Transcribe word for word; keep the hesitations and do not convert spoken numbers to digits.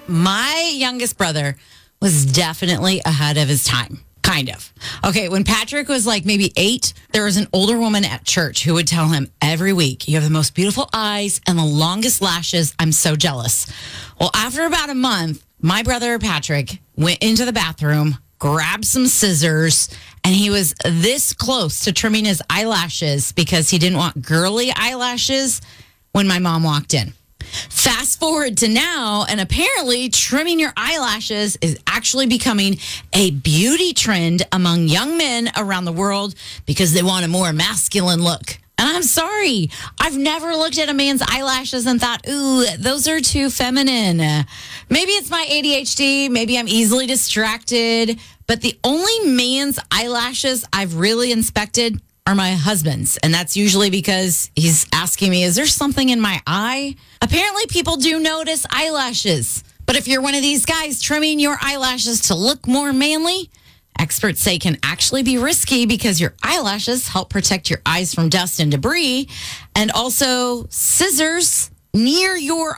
my youngest brother was definitely ahead of his time. Kind of. Okay, when Patrick was like maybe eight, there was an older woman at church who would tell him every week, you have the most beautiful eyes and the longest lashes. I'm so jealous. Well, after about a month, my brother Patrick went into the bathroom, grabbed some scissors, and he was this close to trimming his eyelashes because he didn't want girly eyelashes when my mom walked in. Fast forward to now, and apparently trimming your eyelashes is actually becoming a beauty trend among young men around the world because they want a more masculine look. And I'm sorry, I've never looked at a man's eyelashes and thought, ooh, those are too feminine. Maybe it's my A D H D, maybe I'm easily distracted, but the only man's eyelashes I've really inspected are my husband's. And that's usually because he's asking me, is there something in my eye? Apparently people do notice eyelashes. But if you're one of these guys trimming your eyelashes to look more manly, experts say can actually be risky because your eyelashes help protect your eyes from dust and debris. And also scissors near your